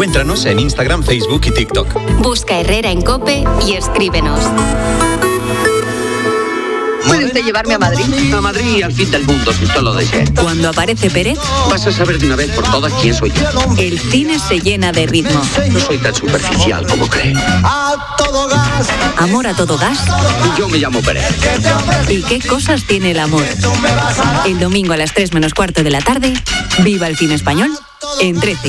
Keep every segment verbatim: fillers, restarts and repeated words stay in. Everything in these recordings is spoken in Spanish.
Encuéntranos en Instagram, Facebook y TikTok. Busca Herrera en COPE y escríbenos. ¿Puede usted llevarme a Madrid? A Madrid y al fin del mundo, si usted lo desea. Cuando aparece Pérez, vas a saber de una vez por todas quién soy yo. el cine se llena de ritmo. No soy tan superficial como cree. Amor a todo gas. Yo me llamo Pérez. ¿Y qué cosas tiene el amor? El domingo a las tres menos cuarto de la tarde, viva el cine español en trece.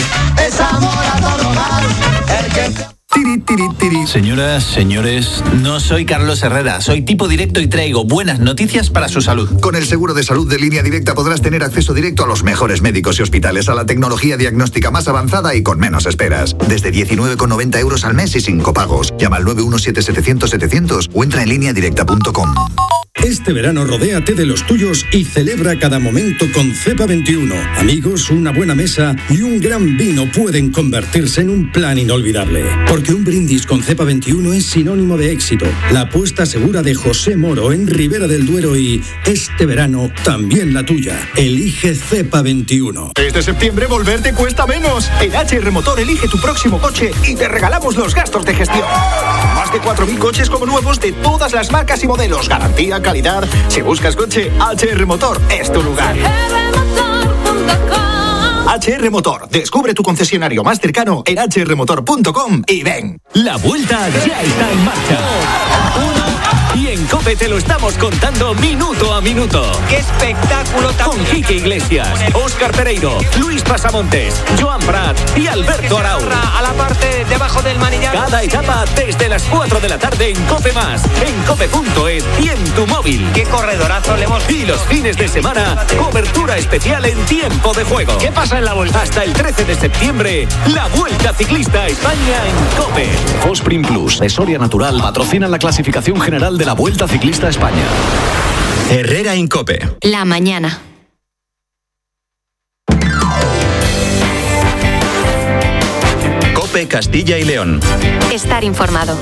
Tiri, tiri, tiri. Señoras, señores, no soy Carlos Herrera, soy tipo directo y traigo buenas noticias para su salud. Con el seguro de salud de Línea Directa podrás tener acceso directo a los mejores médicos y hospitales, a la tecnología diagnóstica más avanzada y con menos esperas. Desde diecinueve con noventa euros al mes y sin copagos. Llama al nueve uno siete setecientos setecientos o entra en línea directa punto com. Este verano rodéate de los tuyos y celebra cada momento con Cepa veintiuno. Amigos, una buena mesa y un gran vino pueden convertirse en un plan inolvidable. Porque un brindis con Cepa veintiuno es sinónimo de éxito. La apuesta segura de José Moro en Ribera del Duero y este verano también la tuya. Elige Cepa veintiuno. Este septiembre volverte cuesta menos. En H R Motor elige tu próximo coche y te regalamos los gastos de gestión. Más de cuatro mil coches como nuevos de todas las marcas y modelos. Garantía, calidad. Si buscas coche, H R Motor es tu lugar. H R Motor. Descubre tu concesionario más cercano en h r motor punto com y ven. La vuelta ya está en marcha. Y en COPE te lo estamos contando minuto a minuto. ¡Qué espectáculo tan... Con Quique Iglesias, Óscar Pereiro, Luis Pasamontes, Joan Prat y Alberto Arau. A la parte debajo del manillar. Cada etapa desde las cuatro de la tarde en COPE Más, en cope punto es y en tu móvil. ¡Qué corredorazo le hemos... Y los fines de semana, cobertura especial en tiempo de juego. ¿Qué pasa en la vuelta? Hasta el trece de septiembre, la Vuelta Ciclista a España en COPE. Fosprin Plus, de Soria Natural, patrocina la clasificación general de la Vuelta Ciclista a España. Herrera en COPE. La mañana. COPE Castilla y León. Estar informado.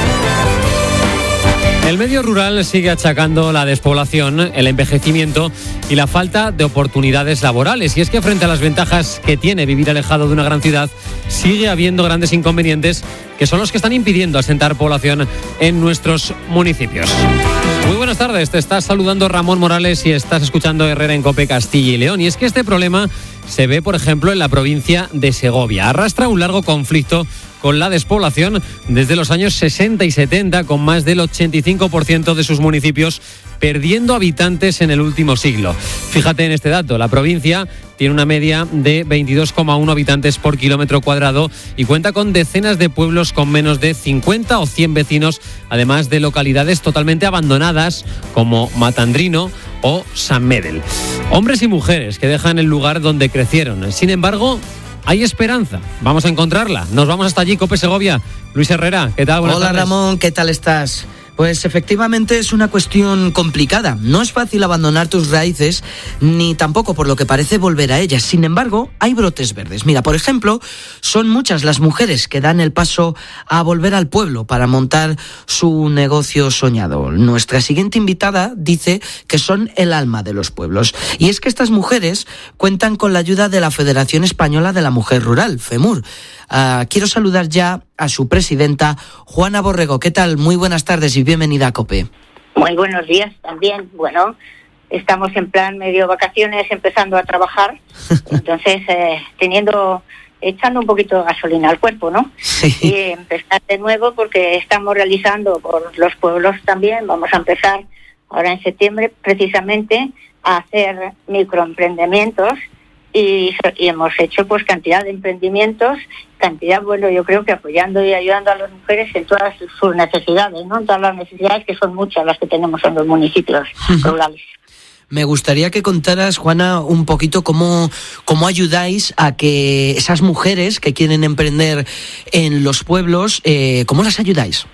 El medio rural sigue achacando la despoblación, el envejecimiento y la falta de oportunidades laborales. Y es que frente a las ventajas que tiene vivir alejado de una gran ciudad, sigue habiendo grandes inconvenientes que son los que están impidiendo asentar población en nuestros municipios. Muy buenas tardes, te estás saludando Ramón Morales y estás escuchando Herrera en COPE Castilla y León. Y es que este problema se ve, por ejemplo, en la provincia de Segovia. Arrastra un largo conflicto con la despoblación desde los años sesenta y setenta, con más del ochenta y cinco por ciento de sus municipios perdiendo habitantes en el último siglo. Fíjate en este dato, la provincia tiene una media de veintidós coma uno habitantes por kilómetro cuadrado y cuenta con decenas de pueblos con menos de cincuenta o cien vecinos, además de localidades totalmente abandonadas como Matandrino o San Medel. Hombres y mujeres que dejan el lugar donde crecieron. Sin embargo, hay esperanza. Vamos a encontrarla. Nos vamos hasta allí, COPE Segovia. Luis Herrera, ¿qué tal? Buenas Hola tardes. Ramón, ¿qué tal estás? Pues efectivamente es una cuestión complicada. No es fácil abandonar tus raíces, ni tampoco por lo que parece volver a ellas. Sin embargo, hay brotes verdes. Mira, por ejemplo, son muchas las mujeres que dan el paso a volver al pueblo para montar su negocio soñado. Nuestra siguiente invitada dice que son el alma de los pueblos. Y es que estas mujeres cuentan con la ayuda de la Federación Española de la Mujer Rural, FEMUR. Uh, quiero saludar ya a su presidenta, Juana Borrego. ¿Qué tal? Muy buenas tardes y bienvenida a COPE. Muy buenos días también. Bueno, estamos en plan medio vacaciones, empezando a trabajar, entonces eh, teniendo, echando un poquito de gasolina al cuerpo, ¿no? Sí. Y empezar de nuevo porque estamos realizando por los pueblos también, vamos a empezar ahora en septiembre precisamente a hacer microemprendimientos. Y, y hemos hecho pues cantidad de emprendimientos, cantidad, bueno, yo creo que apoyando y ayudando a las mujeres en todas sus necesidades, ¿no? En todas las necesidades, que son muchas las que tenemos en los municipios rurales. Me gustaría que contaras, Juana, un poquito cómo, cómo ayudáis a que esas mujeres que quieren emprender en los pueblos, eh, ¿cómo las ayudáis?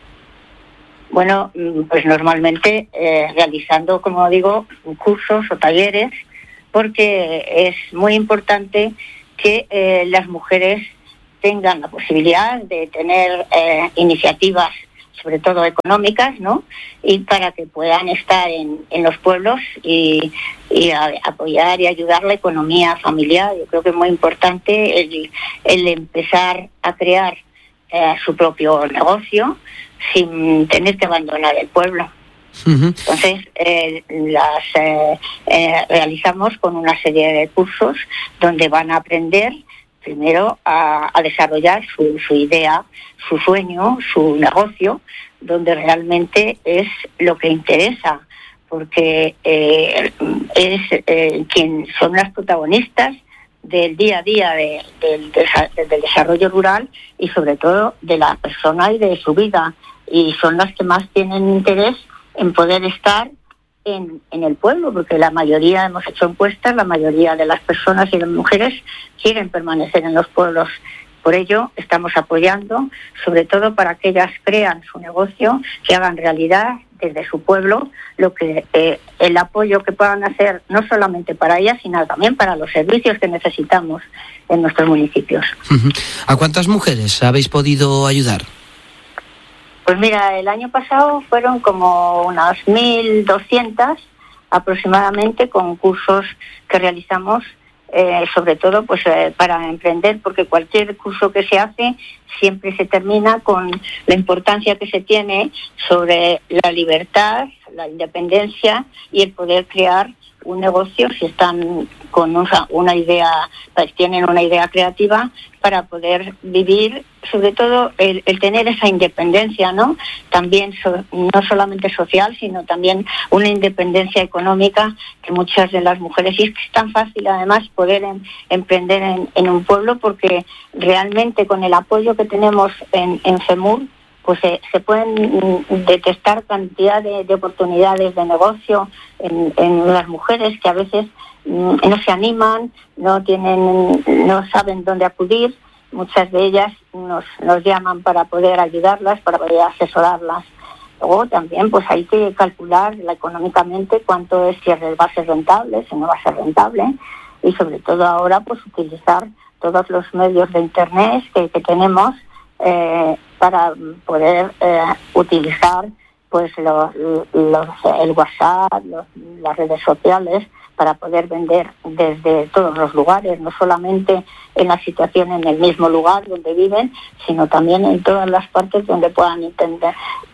Bueno, pues normalmente eh, realizando, como digo, cursos o talleres, porque es muy importante que eh, las mujeres tengan la posibilidad de tener eh, iniciativas sobre todo económicas, ¿no? Y para que puedan estar en, en los pueblos y, y a, apoyar y ayudar la economía familiar. Yo creo que es muy importante el, el empezar a crear eh, su propio negocio sin tener que abandonar el pueblo. Uh-huh. Entonces, eh, las eh, eh, realizamos con una serie de cursos donde van a aprender primero a, a desarrollar su, su idea, su sueño, su negocio, donde realmente es lo que interesa, porque eh, es eh, quien son las protagonistas del día a día de, de, de, del desarrollo rural y sobre todo de la persona y de su vida, y son las que más tienen interés en poder estar En, en el pueblo, porque la mayoría, hemos hecho encuestas, la mayoría de las personas y las mujeres quieren permanecer en los pueblos. Por ello, estamos apoyando, sobre todo para que ellas crean su negocio, que hagan realidad desde su pueblo lo que eh, el apoyo que puedan hacer, no solamente para ellas, sino también para los servicios que necesitamos en nuestros municipios. Uh-huh. ¿A cuántas mujeres habéis podido ayudar? Pues mira, el año pasado fueron como unas mil doscientas aproximadamente, con cursos que realizamos, eh, sobre todo pues eh, para emprender, porque cualquier curso que se hace siempre se termina con la importancia que se tiene sobre la libertad, la independencia y el poder crear un negocio si están con una, una idea, pues tienen una idea creativa para poder vivir, sobre todo el, el tener esa independencia, ¿no? También so, no solamente social, sino también una independencia económica que muchas de las mujeres, y es que es tan fácil además poder em, emprender en, en un pueblo, porque realmente con el apoyo que tenemos en, en FEMUR, pues se, se pueden detectar cantidad de, de oportunidades de negocio en, en las mujeres que a veces mm, no se animan, no tienen, no saben dónde acudir. Muchas de ellas nos, nos llaman para poder ayudarlas, para poder asesorarlas. Luego también pues hay que calcular económicamente cuánto es, si va a ser rentable, si no va a ser rentable, y sobre todo ahora pues utilizar todos los medios de internet que, que tenemos eh, para poder eh, utilizar pues los, los, el WhatsApp, los, las redes sociales, para poder vender desde todos los lugares, no solamente en la situación en el mismo lugar donde viven, sino también en todas las partes donde puedan entender,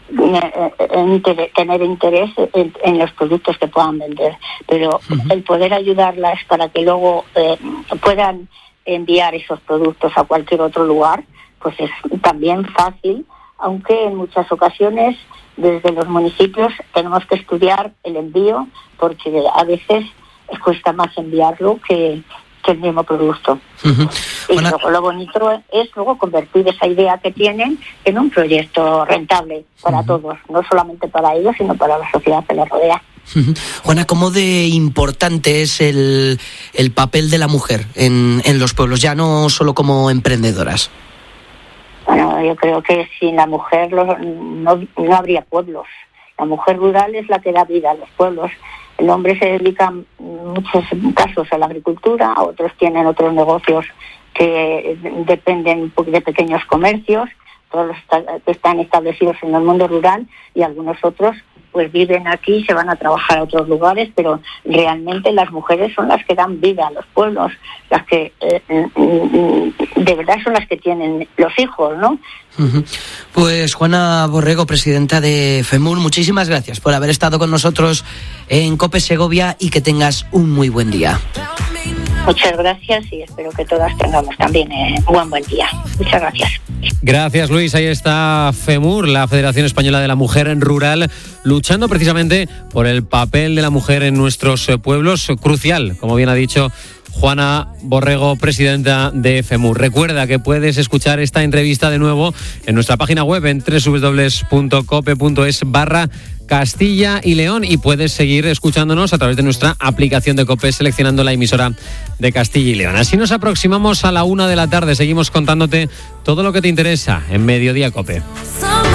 eh, eh, tener interés en, en los productos que puedan vender. Pero uh-huh. el poder ayudarlas para que luego eh, puedan enviar esos productos a cualquier otro lugar, pues es también fácil, aunque en muchas ocasiones desde los municipios tenemos que estudiar el envío, porque a veces cuesta más enviarlo que, que el mismo producto. Uh-huh. Y bueno, luego lo bonito es luego convertir esa idea que tienen en un proyecto rentable para uh-huh. todos, no solamente para ellos, sino para la sociedad que les rodea. Uh-huh. Juana, ¿cómo de importante es el, el papel de la mujer en, en los pueblos, ya no solo como emprendedoras? Bueno, yo creo que sin la mujer lo, no, no habría pueblos. La mujer rural es la que da vida a los pueblos. El hombre se dedica en muchos casos a la agricultura, otros tienen otros negocios que dependen de pequeños comercios, todos los que están establecidos en el mundo rural, y algunos otros pues viven aquí y se van a trabajar a otros lugares, pero realmente las mujeres son las que dan vida a los pueblos, las que eh, de verdad son las que tienen los hijos, ¿no? Uh-huh. Pues Juana Borrego, presidenta de FEMUR, muchísimas gracias por haber estado con nosotros en COPE Segovia y que tengas un muy buen día. Muchas gracias y espero que todas tengamos también eh, un buen, buen día. Muchas gracias. Gracias, Luis. Ahí está FEMUR, la Federación Española de la Mujer Rural, luchando precisamente por el papel de la mujer en nuestros pueblos, crucial, como bien ha dicho Juana Borrego, presidenta de FEMUR. Recuerda que puedes escuchar esta entrevista de nuevo en nuestra página web en doble u doble u doble u punto cope punto es barra Castilla y León, y puedes seguir escuchándonos a través de nuestra aplicación de COPE seleccionando la emisora de Castilla y León. Así nos aproximamos a la una de la tarde. Seguimos contándote todo lo que te interesa en Mediodía COPE.